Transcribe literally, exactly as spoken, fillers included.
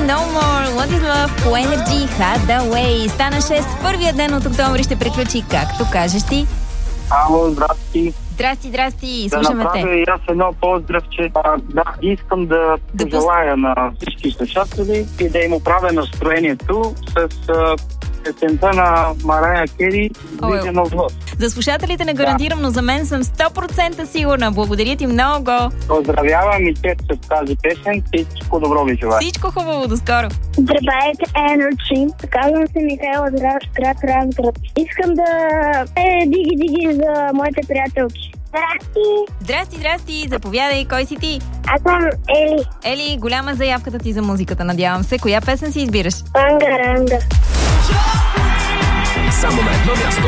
No More, What is Love, по Energy, Hadaway. Стана шест. Първият ден от октомври ще приключи, както кажеш ти. Ало, здрасти. Здрасти, здрасти, Да слушаме направя те. и аз едно поздравче. А, да, искам да Да пожелая на всички слушатели и да им оправя настроението с а, песента на Марая Кери Vision of Love. За слушателите не гарантирам, но за мен съм сто процента сигурна. Благодаря ти много. Поздравявам и те с тази песен. Всичко добро ви желая. Всичко хубаво, до скоро. Здравейте, Energy. Казвам се Михайла, град, град Разград. Искам да е диги-диги за моите приятелки. Здрасти. Здрасти, здрасти, заповядай, кой си ти? Аз съм Ели. Ели, голяма заявката ти за музиката, надявам се. Коя песен си избираш? Ранга, ранга. Само на едно място.